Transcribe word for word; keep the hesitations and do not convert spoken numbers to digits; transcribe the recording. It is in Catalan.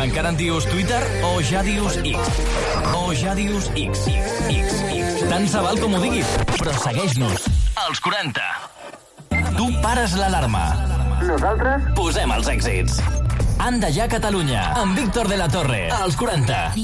Encara en dius Twitter o ja dius X? O ja dius X, X, X, X. Tant se val com ho diguis, però segueix-nos. Els quaranta. Tu pares l'alarma. Nosaltres posem els èxits. Anda ja Catalunya, amb Víctor de la Torre, als quaranta.